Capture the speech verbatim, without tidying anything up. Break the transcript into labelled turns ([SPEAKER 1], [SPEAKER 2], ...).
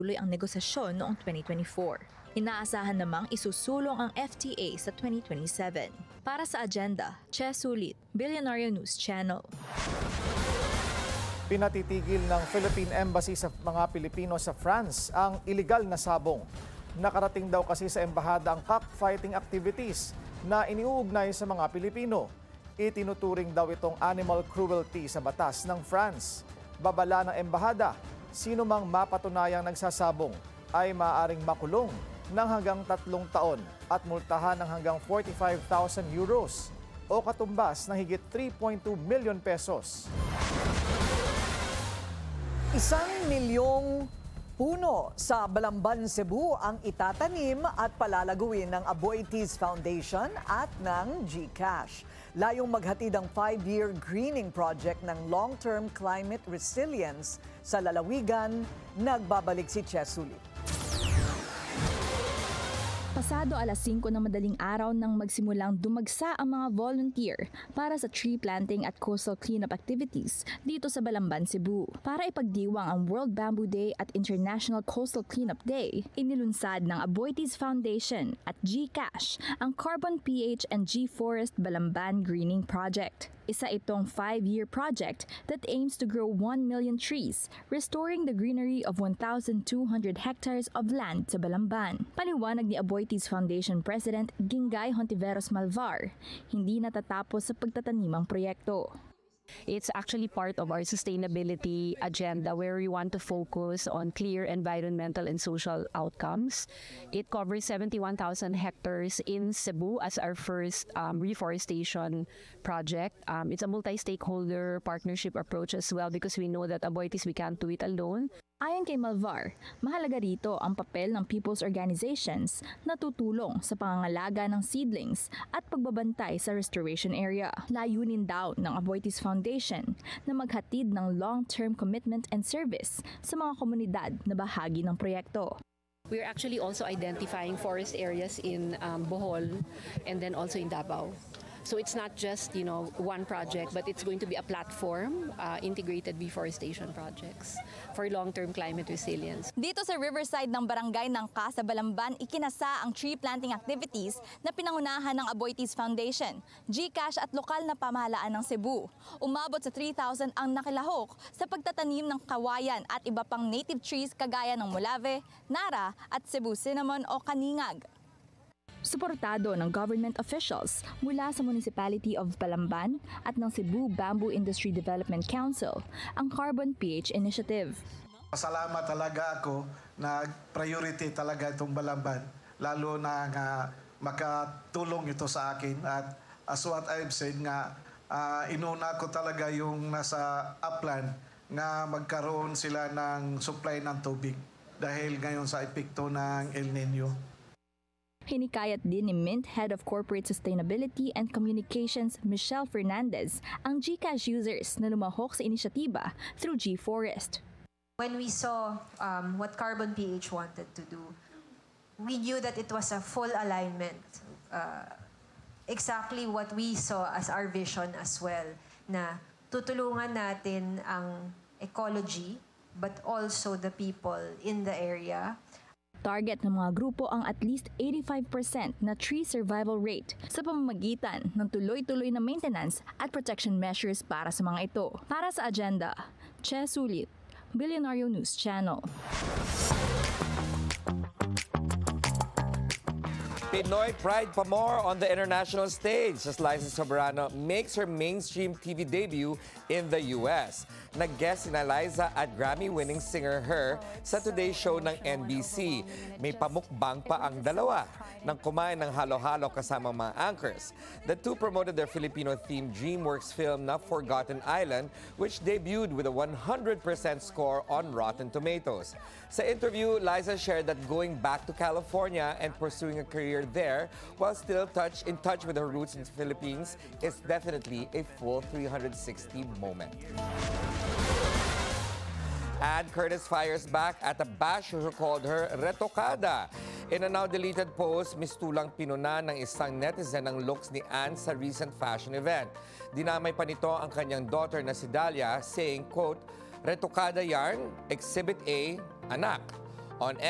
[SPEAKER 1] tuloy ang negosasyon noong twenty twenty-four. Inaasahan namang isusulong ang F T A sa twenty twenty-seven. Para sa agenda, Che Sulit, Billionaire News Channel.
[SPEAKER 2] Pinatitigil ng Philippine Embassy sa mga Pilipino sa France ang iligal na sabong. Nakarating daw kasi sa embahada ang cockfighting activities na iniuugnay sa mga Pilipino. Itinuturing daw itong animal cruelty sa batas ng France. Babala ng embahada, sino mang mapatunayang nagsasabong ay maaaring makulong ng hanggang tatlong taon at multahan ng hanggang forty-five thousand euros o katumbas ng higit three point two million pesos.
[SPEAKER 3] Isang milyong puno sa Balamban, Cebu ang itatanim at palalaguin ng Aboitiz Foundation at ng GCash. Layong maghatid ang five-year greening project ng long-term climate resilience sa lalawigan. Nagbabalik si Che Sulit.
[SPEAKER 1] Pasado alas singko ng madaling araw nang magsimulang dumagsa ang mga volunteer para sa tree planting at coastal cleanup activities dito sa Balamban, Cebu. Para ipagdiwang ang World Bamboo Day at International Coastal Cleanup Day, inilunsad ng Aboitiz Foundation at GCash ang Carbon P H and G-Forest Balamban Greening Project. Isa itong five-year project that aims to grow one million trees, restoring the greenery of one thousand two hundred hectares of land sa Balamban. Paliwanag ni Aboitiz Foundation President Gingay Hontiveros Malvar, hindi natatapos sa pagtatanim ang proyekto.
[SPEAKER 4] It's actually part of our sustainability agenda where we want to focus on clear environmental and social outcomes. It covers seventy-one thousand hectares in Cebu as our first um, reforestation project. Um, it's a multi-stakeholder partnership approach as well because we know that Aboitiz, we can't do it alone.
[SPEAKER 1] Ayon kay Malvar, mahalaga rito ang papel ng people's organizations na tutulong sa pangangalaga ng seedlings at pagbabantay sa restoration area. Layunin daw ng Aboitiz Foundation na maghatid ng long-term commitment and service sa mga komunidad na bahagi ng proyekto.
[SPEAKER 4] We're actually also identifying forest areas in um, Bohol and then also in Davao. So it's not just, you know, one project, but it's going to be a platform, uh, integrated reforestation projects for long-term climate resilience.
[SPEAKER 1] Dito sa riverside ng barangay ng Ka sa Balamban, ikinasa ang tree planting activities na pinangunahan ng Aboitiz Foundation, GCash at lokal na pamahalaan ng Cebu. Umabot sa three thousand ang nakilahok sa pagtatanim ng kawayan at iba pang native trees kagaya ng mulave, nara at Cebu cinnamon o kaningag. Suportado ng government officials mula sa Municipality of Balamban at ng Cebu Bamboo Industry Development Council ang Carbon P H Initiative.
[SPEAKER 5] Pasalamat talaga ako na priority talaga itong Balamban, lalo na nga makatulong ito sa akin at as what I've said nga uh, inuna ko talaga yung nasa upland nga magkaroon sila ng supply ng tubig dahil ngayon sa epekto ng El Nino.
[SPEAKER 1] Hinikayat din ni Mint Head of Corporate Sustainability and Communications Michelle Fernandez ang GCash users na lumahok sa inisyatiba through G-Forest.
[SPEAKER 6] When we saw um, what Carbon P H wanted to do, we knew that it was a full alignment. Uh, exactly what we saw as our vision as well, na tutulungan natin ang ecology but also the people in the area.
[SPEAKER 1] Target ng mga grupo ang at least eighty-five percent na tree survival rate sa pamamagitan ng tuloy-tuloy na maintenance at protection measures para sa mga ito. Para sa agenda, Che Sulit, Billionaire News Channel.
[SPEAKER 7] Pinoy pride pa more on the international stage as Liza Soberano makes her mainstream T V debut in the U S. Nag-guest si Liza at Grammy-winning singer Her sa Today Show ng N B C. May pamukbang pa ang dalawa nang kumain ng halo-halo kasama mga anchors. The two promoted their Filipino-themed DreamWorks film na Forgotten Island, which debuted with a one hundred percent score on Rotten Tomatoes. Sa interview, Liza shared that going back to California and pursuing a career there while still touch, in touch with her roots in the Philippines is definitely a full three hundred sixty moment. And Curtis fires back at a basher who called her retokada. In a now-deleted post, mistulang pinuna ng isang netizen ang looks ni Anne sa recent fashion event. Dinamay pa nito ang kanyang daughter na si Dalia, saying, quote, retokada yarn, Exhibit A, anak. on